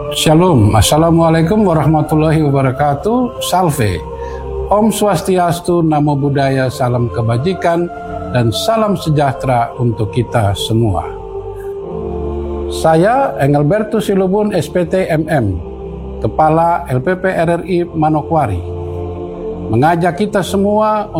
Shalom, Assalamualaikum warahmatullahi wabarakatuh. Salve, Om Swastiastu, Namo Buddhaya, salam kebajikan, dan salam sejahtera untuk kita semua. Saya Engelbertus Silubun, SPT MM, Kepala LPP RRI Manokwari, mengajak kita semua